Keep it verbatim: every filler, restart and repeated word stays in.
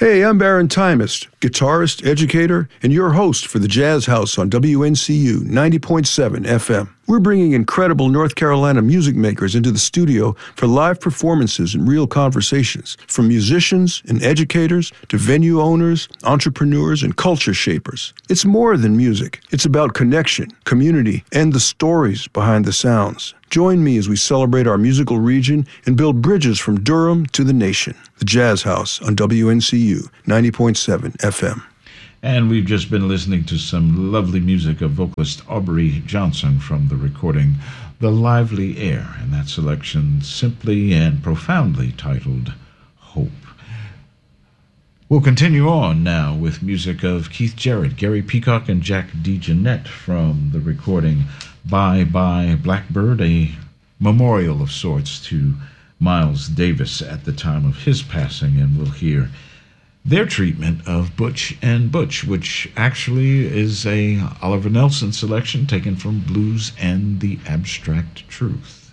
Hey, I'm Baron Timist, guitarist, educator, and your host for the Jazz House on W N C U ninety point seven F M. We're bringing incredible North Carolina music makers into the studio for live performances and real conversations, from musicians and educators to venue owners, entrepreneurs, and culture shapers. It's more than music. It's about connection, community, and the stories behind the sounds. Join me as we celebrate our musical region and build bridges from Durham to the nation. The Jazz House on W N C U ninety point seven F M. And we've just been listening to some lovely music of vocalist Aubrey Johnson from the recording The Lively Air, and that selection simply and profoundly titled Hope. We'll continue on now with music of Keith Jarrett, Gary Peacock, and Jack DeJohnette from the recording Bye Bye Blackbird, a memorial of sorts to Miles Davis at the time of his passing, and we'll hear their treatment of Butch and Butch, which actually is a Oliver Nelson selection taken from Blues and the Abstract Truth.